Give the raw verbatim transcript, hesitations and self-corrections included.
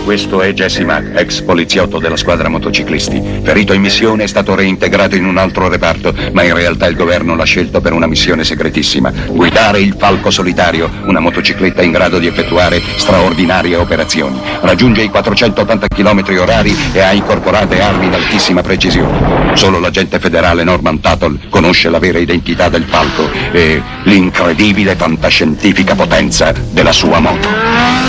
Questo è Jesse Mack, ex poliziotto della squadra motociclisti. Ferito in missione, è stato reintegrato in un altro reparto, ma in realtà il governo l'ha scelto per una missione segretissima: guidare il Falco Solitario, una motocicletta in grado di effettuare straordinarie operazioni. Raggiunge i quattrocentottanta chilometri orari e ha incorporate armi d'altissima precisione. Solo l'agente federale Norman Tuttle conosce la vera identità del Falco e l'incredibile fantascientifica potenza della sua moto.